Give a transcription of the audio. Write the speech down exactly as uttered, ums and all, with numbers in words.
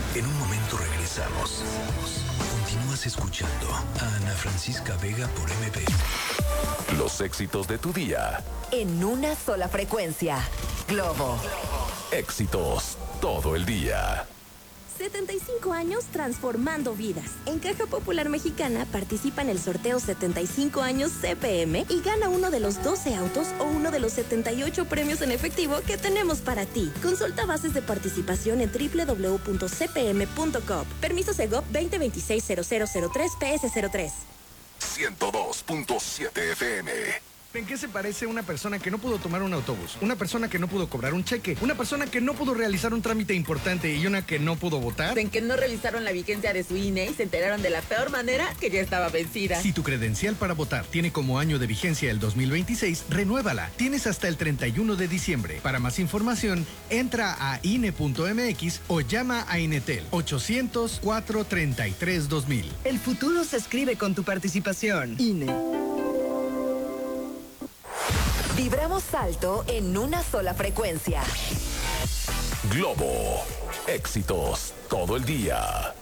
En un momento regresamos. Continúas escuchando a Ana Francisca Vega por M P. Los éxitos de tu día. En una sola frecuencia. Globo. Éxitos todo el día. setenta y cinco años transformando vidas. En Caja Popular Mexicana participa en el sorteo setenta y cinco años C P M y gana uno de los doce autos o uno de los setenta y ocho premios en efectivo que tenemos para ti. Consulta bases de participación en doble u doble u doble u punto c p m punto com. Permiso Segov veinte veintiséis cero cero cero tres P S cero tres. ciento dos punto siete F M. ¿En qué se parece una persona que no pudo tomar un autobús? Una persona que no pudo cobrar un cheque, una persona que no pudo realizar un trámite importante y una que no pudo votar. En que no revisaron la vigencia de su I N E y se enteraron de la peor manera que ya estaba vencida. Si tu credencial para votar tiene como año de vigencia el dos mil veintiséis, renuévala. Tienes hasta el treinta y uno de diciembre. Para más información, entra a I N E punto M X o llama a Inetel ochocientos, cuatrocientos treinta y tres, dos mil. El futuro se escribe con tu participación. I N E. Vibramos alto en una sola frecuencia. Globo. Éxitos todo el día.